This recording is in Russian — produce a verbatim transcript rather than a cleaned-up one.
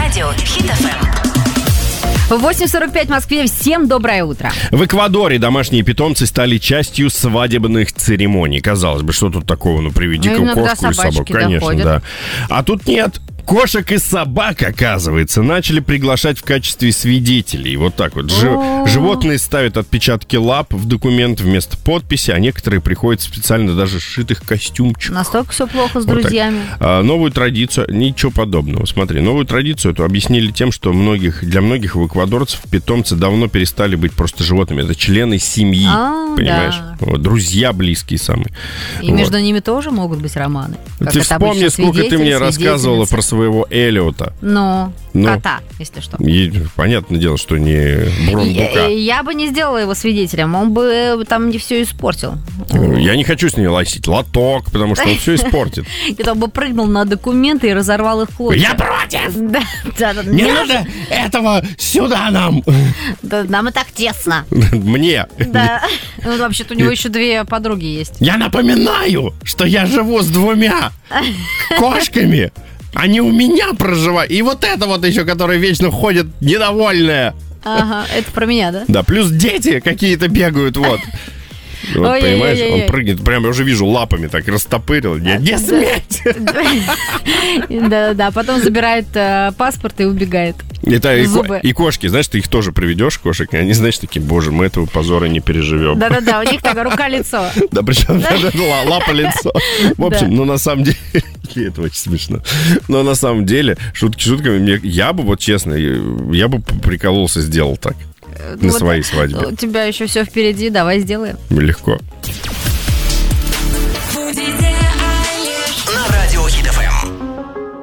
Радио Хит эф эм. восемь сорок пять в Москве. Всем доброе утро. В Эквадоре домашние питомцы стали частью свадебных церемоний. Казалось бы, что тут такого? Ну, приведи-ка Ну, иногда кошку и собаку. собачки Конечно, доходят. да. А тут нет. Кошек и собак, оказывается, начали приглашать в качестве свидетелей. Вот так вот. Жи- животные ставят отпечатки лап в документ вместо подписи, а некоторые приходят в специально даже сшитых костюмчиках. Настолько все плохо с Вот так. друзьями. А, новую традицию, ничего подобного. Смотри, новую традицию эту объяснили тем, что многих, для многих у эквадорцев питомцы давно перестали быть просто животными. Это члены семьи, А, понимаешь? да. Вот, друзья близкие самые. И Вот. между ними тоже могут быть романы. Как Ты это вспомни, обычно, сколько ты мне свидетель, рассказывала про свидетельница. своего Эллиота. Ну, Ну. кота, если что. И, понятное дело, что не бурундука. Я, я бы не сделала его свидетелем, он бы э, там не все испортил. Я не хочу с ней лосить лоток, потому что он все испортит. И там бы прыгнул на документы и разорвал их в клочья. Я против! Да, да, да, Не не надо этого сюда нам! да, нам и так тесно. Мне! Да. Ну, вообще-то у него еще две подруги есть. Я напоминаю, что я живу с двумя кошками. Они у меня проживают. И вот это вот еще, которая вечно ходит недовольная. Ага, это про меня, да? Да, плюс дети какие-то бегают, вот. Вот, Ой-ой-ой-ой-ой. понимаешь, он прыгнет, прям я уже вижу, лапами так растопырил. Не, не сметь! Да-да-да, потом забирает э, паспорт и убегает. Это и, ко- Зубы. и кошки, знаешь, ты их тоже приведешь, кошек, и они, знаешь, такие, боже, мы этого позора не переживем. Да-да-да, у них такая рука-лицо. Да, причем лапа-лицо. В общем, Да. ну на самом деле, это очень смешно. Но на самом деле, шутки шутками, мне, я бы, вот честно, я бы прикололся, сделал так. Ну, На вот своей свадьбе. У тебя еще все впереди, давай сделаем. Легко.